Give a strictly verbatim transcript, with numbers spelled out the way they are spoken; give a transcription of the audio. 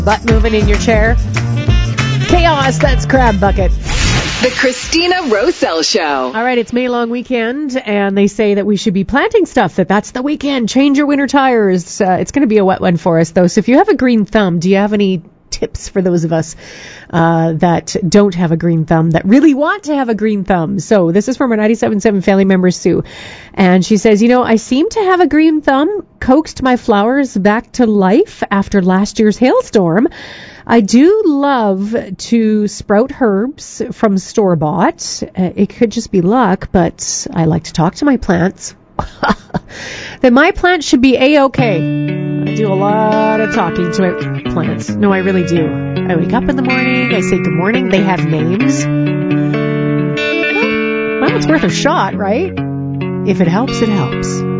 Butt moving in your chair. Chaos, that's Crab Bucket. The Christina Roselle Show. All right, it's May long weekend, and they say that we should be planting stuff, that that's the weekend. Change your winter tires. Uh, it's going to be a wet one for us, though. So if you have a green thumb, do you have any tips for those of us uh, that don't have a green thumb, that really want to have a green thumb? So this is from our ninety-seven point seven family member, Sue. And she says, you know, I seem to have a green thumb, coaxed my flowers back to life after last year's hailstorm. I do love to sprout herbs from store-bought. Uh, it could just be luck, but I like to talk to my plants. Then my plants should be A-okay. I do a lot of talking to my plants. No, I really do. I wake up in the morning, I say good morning, they have names. Well, it's worth a shot, right? If it helps, it helps.